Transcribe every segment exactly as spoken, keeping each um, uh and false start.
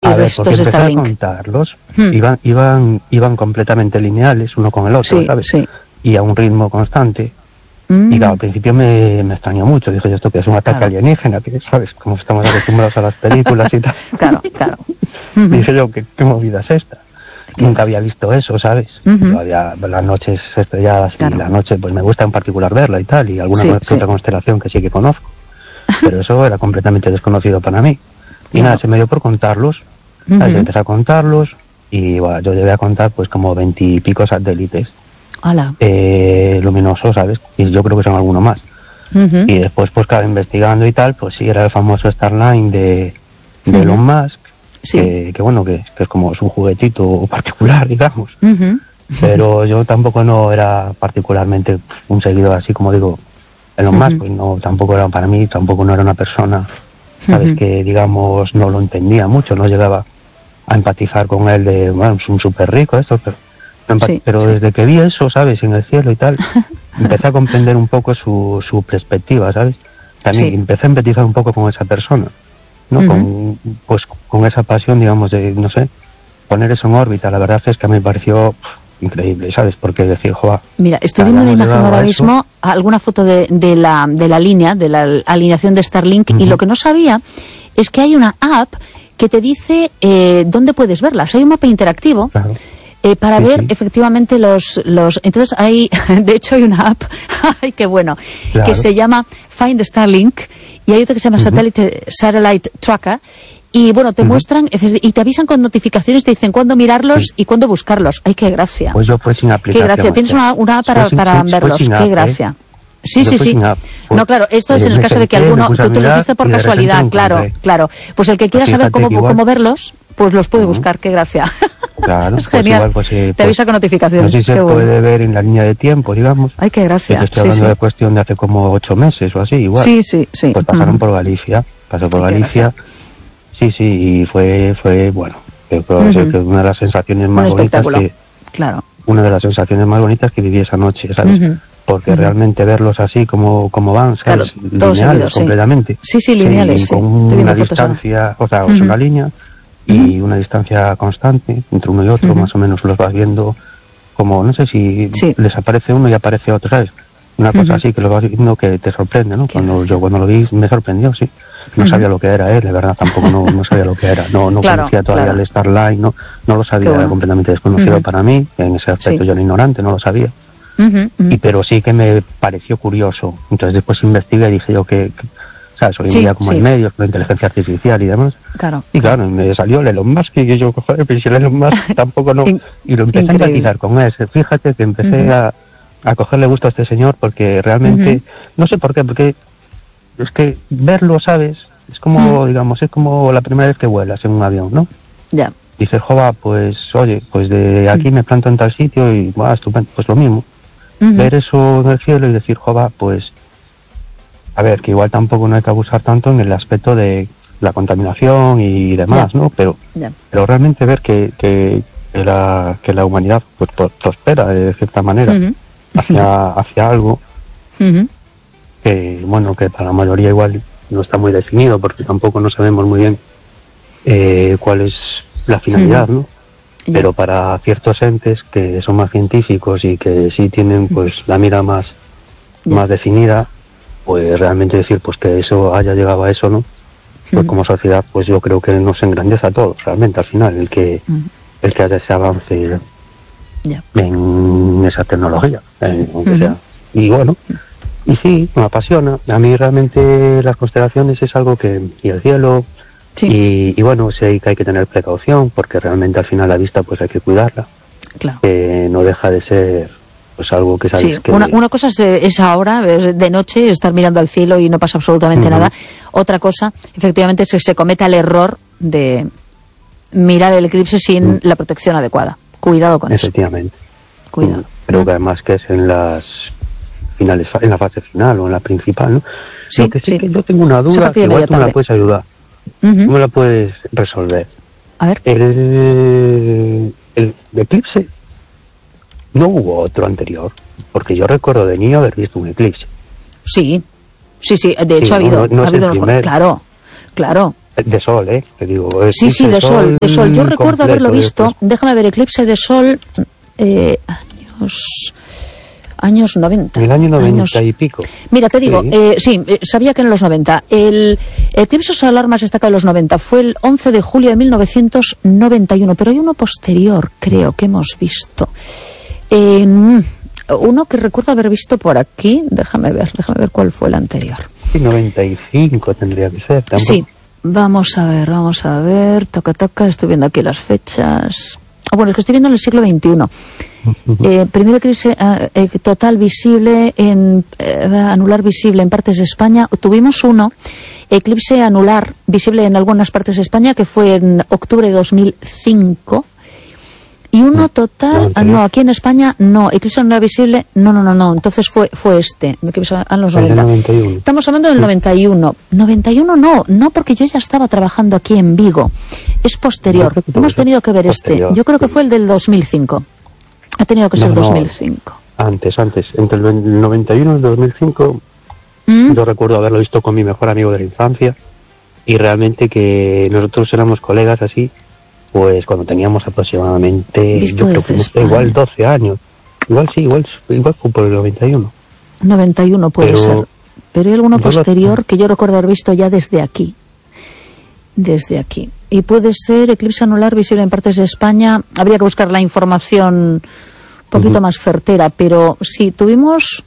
satélites ver, de estos empecé Starlink. a contarlos, Hmm. iban, iban, iban completamente lineales uno con el otro, Sí, ¿sabes? sí. Y a un ritmo constante. Mm. Y claro, al principio me, me extrañó mucho. Dije yo, esto que es un ataque Claro. alienígena, que sabes, como estamos acostumbrados a las películas y tal. Claro, claro. Dije yo, ¿qué, qué movida es esta? ¿Qué Nunca es? había visto eso, ¿sabes? Ujú. Yo había las noches estrelladas Claro. y la noche, pues me gusta en particular verla y tal, y alguna Sí, que sí. otra constelación que sí que conozco. Pero eso era completamente desconocido para mí. Y Claro. nada, se me dio por contarlos. ¿sabes? Ujú. Empecé a contarlos y bueno, yo llegué a contar pues como veintipico satélites Hola. eh, luminosos, ¿sabes? Y yo creo que son algunos más. Ujú. Y después, pues claro, investigando y tal, pues sí, era el famoso Starlink de, de Ujú. Elon Musk, Sí. que, que bueno, que, que es como su juguetito particular, digamos. Ujú. Pero yo tampoco no era particularmente un seguidor así, como digo, Elon Musk, Ujú. pues no, tampoco era para mí, tampoco no era una persona, ¿sabes? Ujú. Que, digamos, no lo entendía mucho, no llegaba a empatizar con él de, bueno, es un súper rico esto, pero, no empa- Sí, pero sí. desde que vi eso, ¿sabes? En el cielo y tal, empecé a comprender un poco su, su perspectiva, ¿sabes? También Sí. empecé a empatizar un poco con esa persona, ¿no? Ujú. Con, pues, con esa pasión, digamos, de, no sé, poner eso en órbita. La verdad es que me pareció pff, increíble, ¿sabes? Porque decir, joa, Mira, estoy viendo una hayamos imagen llegado ahora a eso. mismo, alguna foto de, de, la, de la línea, de la alineación de Starlink, y Ujú. lo que no sabía es que hay una app que te dice eh, dónde puedes verlas. Hay un mapa interactivo. Claro. Eh, para Sí, ver sí. efectivamente los, los... Entonces hay, de hecho hay una app, ay qué bueno, Claro. que se llama Find Starlink, y hay otra que se llama Ujú. Satellite, Satellite Tracker, y bueno, te Ujú. muestran y te avisan con notificaciones, te dicen cuándo mirarlos Sí. y cuándo buscarlos. Ay, qué gracia. Pues yo fue sin Qué aplicación. gracia. Tienes o sea, una, una app para, fue sin- para fue- fue verlos. sin Qué app, ¿eh? gracia. Sí, Yo sí, fue sí. sin app. Fue- No, claro, esto es eh, en el me caso de que senté, me alguno, puse a tú, tú lo mirar hiciste por y de repente casualidad, lo claro, encontré. claro. Pues el que quiera Fíjate saber cómo, que igual- cómo verlos, pues los puede Ujú. buscar. Qué gracia. Claro, Es pues genial. igual, pues, eh, Te pues, avisa con notificaciones. No sé si se Qué puede bueno. ver en la línea de tiempo, digamos. Ay, qué Yo gracia. te estoy Sí, hablando sí. de cuestión de hace como ocho meses o así, igual. Sí, sí, sí. Pues pasaron Ujú. por Galicia, pasó por Ay, qué Galicia. gracia. Sí, sí, y fue, fue bueno. Yo creo Ujú. que una de las sensaciones Un más bonitas espectáculo. que, Claro. una de las sensaciones más bonitas que viví esa noche, ¿sabes? Ujú. Porque Ujú. realmente verlos así como, como van, Claro, ¿sabes? todos Lineales seguidos, sí. completamente. Sí, sí, lineales, y sí. con Estoy viendo una fotos ahora. distancia, o sea, Ujú. es una línea y una distancia constante entre uno y otro, Ujú. más o menos los vas viendo como, no sé si Sí. les aparece uno y aparece otro, ¿sabes? Una cosa Ujú. así que lo vas viendo que te sorprende, ¿no? Qué Cuando gracia. yo cuando lo vi me sorprendió, sí. No Ujú. sabía lo que era, ¿eh? De verdad, tampoco no, no sabía lo que era. No, no Claro, conocía todavía claro. el Starline, no, no lo sabía, Qué bueno. era completamente desconocido Ujú. para mí. En ese aspecto Sí. yo era ignorante, no lo sabía. Ujú, ujú. Y pero sí que me pareció curioso. Entonces después investigué y dije yo que, que ¿sabes? Hoy en Sí, día como sí. hay medios, con la inteligencia artificial y demás. Claro. Y claro, me salió el Elon Musk y yo, joder, pero si el Elon Musk tampoco no... In- Y lo empecé increíble. a empatizar con él. Fíjate que empecé Ujú. a, a cogerle gusto a este señor porque realmente, Ujú. no sé por qué, porque es que verlo, ¿sabes? Es como, Ujú. digamos, es como la primera vez que vuelas en un avión, ¿no? Ya. Dices, jova, pues, oye, pues de aquí me planto en tal sitio y, va, estupendo, pues lo mismo. Ujú. Ver eso en el cielo y decir, jova, pues, a ver, que igual tampoco no hay que abusar tanto en el aspecto de la contaminación y demás, Ya. ¿no? Pero, Ya. pero realmente ver que, que, que la, que la humanidad pues pro- prospera de cierta manera Ujú. hacia, hacia algo Ujú. que, bueno, que para la mayoría igual no está muy definido porque tampoco no sabemos muy bien eh, cuál es la finalidad, Ujú. ¿no? Ya. Pero para ciertos entes que son más científicos y que sí tienen pues la mira más, Ya. más definida, pues realmente decir pues que eso haya llegado a eso, ¿no? Pues Ujú. como sociedad pues yo creo que nos engrandece a todos realmente al final el que Ujú. el que haya ese avance Ya. en esa tecnología, eh, aunque Ujú. sea. Y bueno, y sí, me apasiona. A mí realmente las constelaciones es algo que, y el cielo, Sí. y, y bueno, sé que hay que tener precaución porque realmente al final la vista pues hay que cuidarla, Claro. que no deja de ser pues algo que sabes Sí, que... una, una cosa es, eh, es ahora, es de noche, estar mirando al cielo y no pasa absolutamente Ujú. nada. Otra cosa, efectivamente, es que se cometa el error de mirar el eclipse sin Mm. la protección adecuada. Cuidado con eso. Efectivamente. Cuidado. Mm, Creo que además que es en las finales, en la fase final o en la principal, ¿no? Sí, Lo que sí, sí. que yo tengo una Esa duda, partida que igual media tú me tarde. la puedes ayudar, Ujú. tú me la puedes resolver. A ver. El, el eclipse, no hubo otro anterior, porque yo recuerdo de niño haber visto un eclipse. Sí, sí, sí. De hecho, Sí, ha no, habido, no- no ha es habido el unos. primer. Claro, claro. De sol, ¿eh? Te digo. Sí, sí, de sol, de sol. Yo recuerdo haberlo visto, déjame ver, eclipse de sol, eh, años... Años noventa. En el año noventa años... y pico. Mira, te digo, sí, eh, sí eh, sabía que en los noventa. El, el eclipse solar más destacado de los noventa fue el once de julio de mil novecientos noventa y uno, pero hay uno posterior, creo, que hemos visto. Eh, uno que recuerdo haber visto por aquí, déjame ver, déjame ver cuál fue el anterior. Sí, noventa y cinco tendría que ser. ¿Tampoco? Sí, vamos a ver, vamos a ver, toca, toca, estoy viendo aquí las fechas. Ah, bueno, es que estoy viendo en el siglo veintiuno. Eh, primero eclipse eh, total visible en eh, anular visible en partes de España. Tuvimos uno, eclipse anular visible en algunas partes de España, que fue en octubre de dos mil cinco. Y uno total, ah, no, aquí en España no, eclipse anular visible, no, no, no, no, entonces fue fue este, eclipse a los noventa. noventa y uno. Estamos hablando del noventa y uno. noventa y uno no, no, porque yo ya estaba trabajando aquí en Vigo. Es posterior. No, hemos tenido que ver posterior, este. Yo creo que fue el del dos mil cinco. Ha tenido que ser no, dos mil cinco. No, antes, antes. Entre el noventa y uno y el dos mil cinco, ¿Mm? Yo recuerdo haberlo visto con mi mejor amigo de la infancia. Y realmente que nosotros éramos colegas así, pues cuando teníamos aproximadamente, yo creo que no, igual doce años. Igual sí, igual, igual fue por el noventa y uno. noventa y uno puede pero, ser. Pero hay alguno posterior lo... que yo recuerdo haber visto ya desde aquí. Desde aquí. Y puede ser eclipse anular visible en partes de España. Habría que buscar la información un poquito uh-huh. más certera, pero sí, tuvimos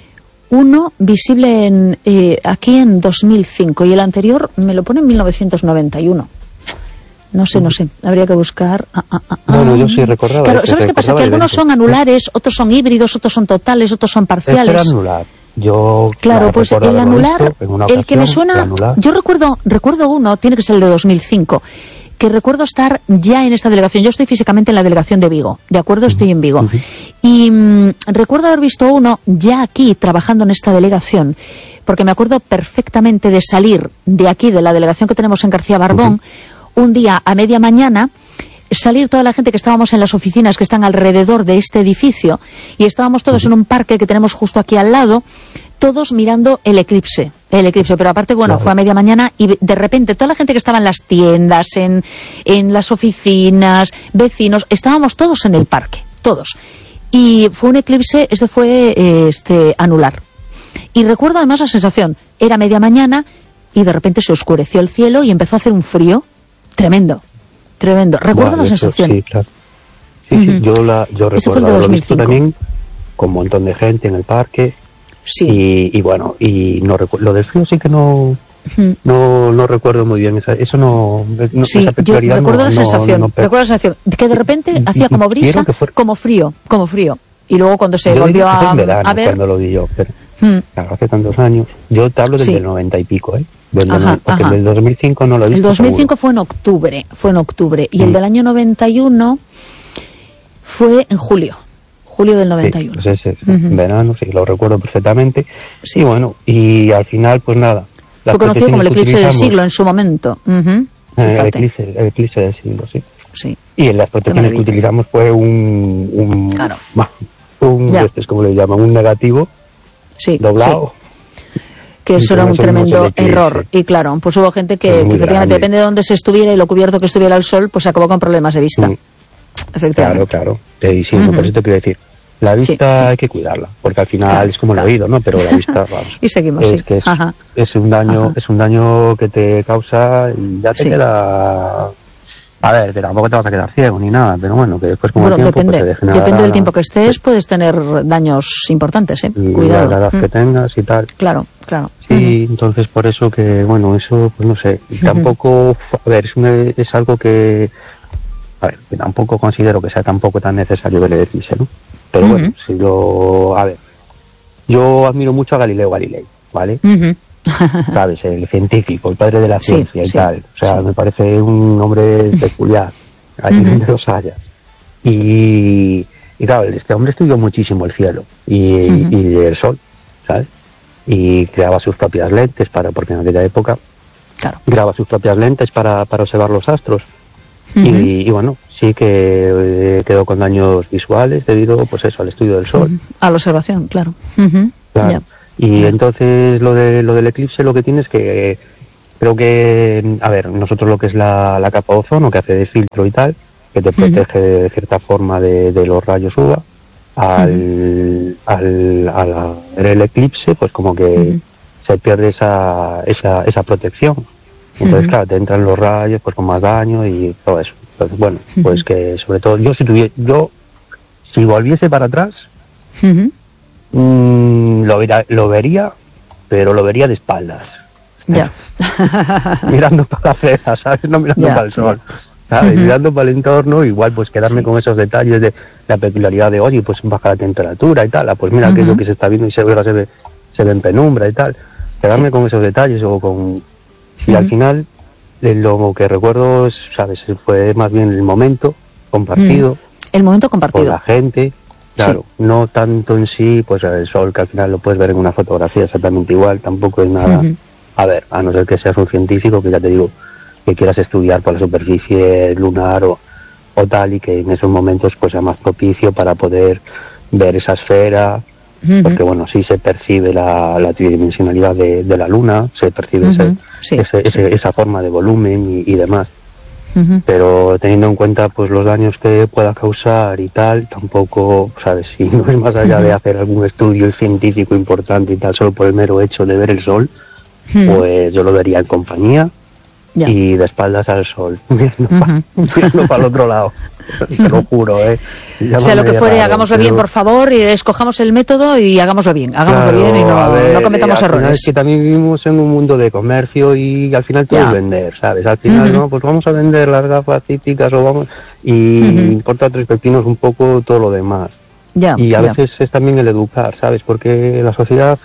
uno visible en, eh, aquí en dos mil cinco y el anterior me lo pone en mil novecientos noventa y uno. No sé, no sé, habría que buscar. Ah, ah, ah, bueno, yo sí recordaba. Claro, este, ¿sabes qué pasa? Que algunos son anulares, otros son híbridos, otros son totales, otros son parciales. Este era anular. Yo, claro, pues el anular, el que me suena, yo recuerdo, recuerdo uno, tiene que ser el de dos mil cinco, que recuerdo estar ya en esta delegación. Yo estoy físicamente en la delegación de Vigo, ¿de acuerdo? Estoy en Vigo. Uh-huh. Y mmm, recuerdo haber visto uno ya aquí trabajando en esta delegación, porque me acuerdo perfectamente de salir de aquí, de la delegación que tenemos en García Barbón, uh-huh. un día a media mañana, salir toda la gente que estábamos en las oficinas que están alrededor de este edificio y estábamos todos en un parque que tenemos justo aquí al lado, todos mirando el eclipse, el eclipse, pero aparte, bueno, claro. fue a media mañana y de repente toda la gente que estaba en las tiendas, en, en las oficinas, vecinos, estábamos todos en el parque, todos. Y fue un eclipse, este fue este anular. Y recuerdo además la sensación, era media mañana y de repente se oscureció el cielo y empezó a hacer un frío tremendo. Tremendo. Recuerdo vale, la sensación. Sí, claro. Sí, uh-huh. sí, yo, la, yo recuerdo haberlo visto también con un montón de gente en el parque. Sí. Y, y bueno, y no recu- lo del frío sí que no, uh-huh. no, no recuerdo muy bien. Esa, eso no, no sí, esa yo recuerdo no, la sensación. No, no, recuerdo la sensación que de repente hacía como brisa, como frío, como frío. Y luego cuando se yo volvió a, verano, a ver. Cuando lo vi yo, pero uh-huh. claro, hace tantos años. Yo te hablo desde sí. el noventa y pico, ¿eh? Del ajá, del, porque ajá. el del dos mil cinco no lo he visto. El dos mil cinco seguro. fue en octubre, fue en octubre. Y sí. el del año noventa y uno fue en julio. Julio del noventa y uno. Sí, pues ese, uh-huh. verano, sí, lo recuerdo perfectamente. Sí. Y bueno, y al final, pues nada. Fue conocido como el eclipse del siglo en su momento. Uh-huh. el, eclipse, el eclipse del siglo, sí. Sí. Y en las protecciones que utilizamos fue un... un claro. un este es como le llaman, un negativo sí, doblado. Sí. Que eso era un tremendo error. Y claro, pues hubo gente que, que efectivamente, depende de dónde se estuviera y lo cubierto que estuviera el sol, pues se acabó con problemas de vista. Mm. Efectivamente. Claro, claro. Y sí, uh-huh. por eso te quiero decir. La vista sí, sí. hay que cuidarla, porque al final claro, es como claro. el oído, ¿no? Pero la vista, vamos. y seguimos, es sí. Que es, Ajá. es un daño, Ajá. es un daño que te causa y ya te sí. queda... A ver, que tampoco te vas a quedar ciego ni nada, pero bueno, que después como bueno, el tiempo depende, pues te degenerará. Depende del tiempo que estés, sí. puedes tener daños importantes, ¿eh? Y cuidado. la edad mm. que tengas y tal. Claro, claro. Sí, uh-huh. entonces por eso que, bueno, eso, pues no sé, uh-huh. tampoco, a ver, es, una, es algo que, a ver, que tampoco considero que sea tampoco tan necesario ver el eclipse, ¿no? Pero uh-huh. bueno, si lo, a ver, yo admiro mucho a Galileo Galilei, ¿vale? Uh-huh. ¿Sabes? El científico, el padre de la ciencia sí, y sí, tal. O sea, sí. me parece un hombre peculiar, allí donde uh-huh. los hayas. Y, y claro, este hombre estudió muchísimo el cielo y, uh-huh. y el sol, ¿sabes? Y creaba sus propias lentes para, porque en aquella época claro. creaba sus propias lentes para, para observar los astros. Uh-huh. Y, y bueno, sí que eh, quedó con daños visuales debido, pues eso, al estudio del sol. Uh-huh. A la observación, claro. Uh-huh. Claro. Yeah. Y yeah. entonces lo de lo del eclipse lo que tienes que creo que, a ver, nosotros lo que es la, la capa de ozono, que hace de filtro y tal, que te protege uh-huh. de cierta forma de, de los rayos U V A, al, uh-huh. al, al ver el eclipse, pues como que uh-huh. se pierde esa, esa, esa protección. Entonces, uh-huh. claro, te entran los rayos, pues con más daño y todo eso. Entonces, bueno, uh-huh. pues que sobre todo, yo si tuviera, yo, si volviese para atrás, uh-huh. mmm, lo, vera, lo vería, pero lo vería de espaldas. Ya. Mirando para la acera, ¿sabes? No mirando ya, para el sol. ¿Sabes? Uh-huh. Mirando para el entorno, igual pues quedarme sí. con esos detalles de la peculiaridad de, oye, pues baja la temperatura y tal, pues mira uh-huh. aquello que se está viendo y se ve, se ve, se ve en penumbra y tal. Quedarme sí. con esos detalles o con... Y uh-huh. al final, lo que recuerdo, es, ¿sabes? Fue más bien el momento compartido. Uh-huh. El momento compartido. Con la gente, claro. Sí. No tanto en sí, pues el sol, que al final lo puedes ver en una fotografía exactamente igual, tampoco es nada... Uh-huh. A ver, a no ser que seas un científico, que ya te digo, que quieras estudiar por la superficie lunar o, o tal, y que en esos momentos pues sea más propicio para poder ver esa esfera, uh-huh. porque bueno, sí se percibe la, la tridimensionalidad de, de la luna, se percibe uh-huh. ese, sí, ese, sí. Ese, esa forma de volumen y, y demás, uh-huh. pero teniendo en cuenta pues los daños que pueda causar y tal, tampoco, sabes, si no es más allá uh-huh. de hacer algún estudio científico importante y tal, solo por el mero hecho de ver el sol, pues yo lo vería en compañía ya. y de espaldas al sol, mirando, uh-huh. pa, para el otro lado, te lo juro, ¿eh? O sea, lo que fuere, raro, hagámoslo pero... bien, por favor, y escojamos el método y hagámoslo bien, hagámoslo claro, bien y no, ver, no cometamos errores. Es que también vivimos en un mundo de comercio y al final todo es vender, ¿sabes? Al final, uh-huh. no, pues vamos a vender las gafas típicas o vamos... Y uh-huh. importa tres pepinos un poco todo lo demás. Ya, y a ya. veces es también el educar, ¿sabes? Porque la sociedad...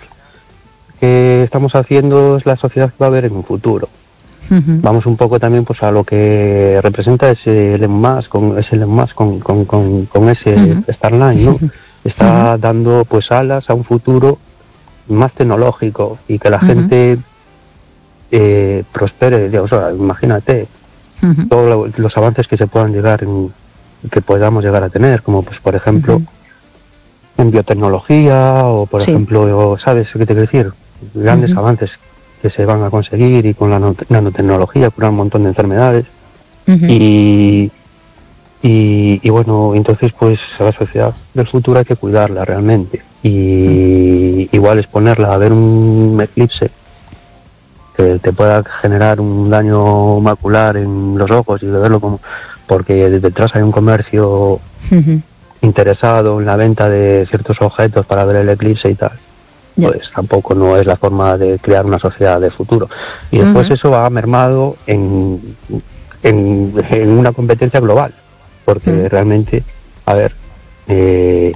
que estamos haciendo es la sociedad que va a haber en un futuro. Uh-huh. Vamos un poco también pues a lo que representa ese Elon Musk con ese Elon Musk con, con, con, con ese uh-huh. Starlink, ¿no? Está uh-huh. dando pues alas a un futuro más tecnológico y que la uh-huh. gente eh, prospere. O sea, imagínate uh-huh. todos lo, los avances que se puedan llegar en, que podamos llegar a tener, como pues por ejemplo uh-huh. en biotecnología o por sí. ejemplo, ¿sabes qué te quiero decir? Grandes uh-huh. avances que se van a conseguir y con la nanotecnología curar un montón de enfermedades uh-huh. y, y y bueno, entonces pues a la sociedad del futuro hay que cuidarla realmente y uh-huh. igual exponerla a ver un eclipse que te pueda generar un daño macular en los ojos y de verlo como porque detrás hay un comercio uh-huh. interesado en la venta de ciertos objetos para ver el eclipse y tal. Yeah. Pues tampoco no es la forma de crear una sociedad de futuro. Y después uh-huh. eso va mermado en, en, en una competencia global, porque uh-huh. realmente, a ver, eh,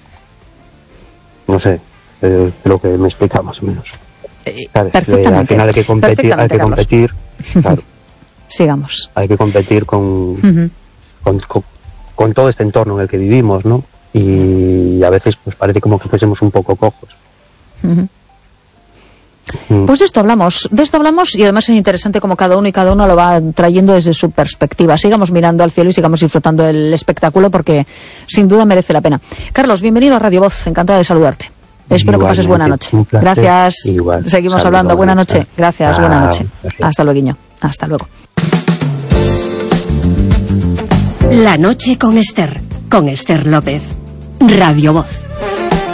no sé, eh, lo que me explica más o menos. Eh, perfectamente. Eh, al final hay que competir, hay que competir, claro. Sigamos. Hay que competir con, uh-huh. con, con, con todo este entorno en el que vivimos, ¿no? Y a veces pues parece como que fuésemos un poco cojos. Uh-huh. Mm. Pues de esto hablamos, de esto hablamos y además es interesante como cada uno y cada uno lo va trayendo desde su perspectiva. Sigamos mirando al cielo y sigamos disfrutando del espectáculo porque sin duda merece la pena. Carlos, bienvenido a Radio Voz, encantada de saludarte. Espero Igualmente, que pases buena noche. Gracias. Igual. Seguimos Salud, hablando. Buena noche. noche. Gracias, ah, buena noche. Gracias. Hasta luego. Hasta luego. La noche con Esther, con Esther López. Radio Voz.